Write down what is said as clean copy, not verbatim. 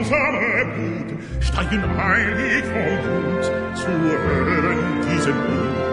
grausame Blut, steigen eilig vom Grund zu hören diesen Mut.